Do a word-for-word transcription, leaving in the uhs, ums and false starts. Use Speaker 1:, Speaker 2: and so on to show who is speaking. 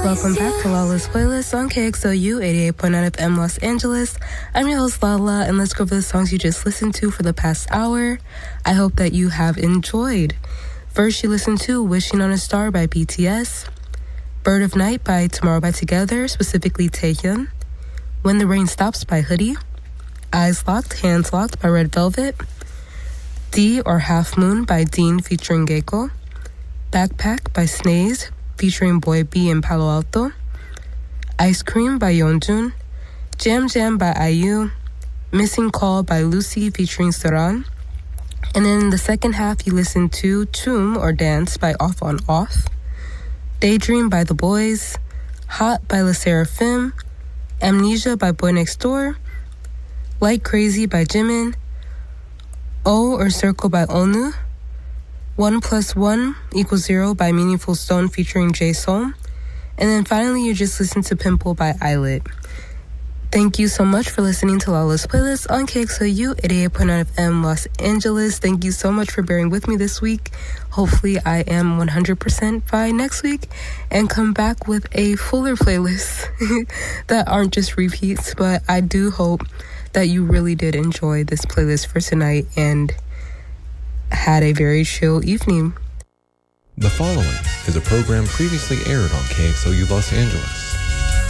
Speaker 1: Welcome back to Lala's Playlist on K X O U eighty-eight point nine F M Los Angeles. I'm your host Lala, and let's go over the songs you just listened to for the past hour. I hope that you have enjoyed. First, you listened to Wishing on a Star by B T S, Bird of Night by Tomorrow by Together, specifically Taehyun, When the Rain Stops by Hoodie, Eyes Locked, Hands Locked by Red Velvet, D or Half Moon by Dean featuring Gecko, Backpack by Snaze featuring Boy B and Palo Alto, Ice Cream by Yeonjun, Jam Jam by I U, Missing Call by Lucy featuring Saran, and then in the second half you listen to Choom or Dance by Off on Off, Daydream by The Boys, Hot by Le Seraphim, Amnesia by Boy Next Door, Like Crazy by Jimin, O or Circle by Onu, One plus one equals zero by Meaningful Stone featuring J Soul. And then finally, you just listened to Pimple by Eyelet. Thank you so much for listening to Lala's Playlist on K X O U eighty-eight point nine F M Los Angeles. Thank you so much for bearing with me this week. Hopefully, I am one hundred percent by next week and come back with a fuller playlist that aren't just repeats. But I do hope that you really did enjoy this playlist for tonight and had a very chill evening.
Speaker 2: The following is a program previously aired on K X O U Los Angeles.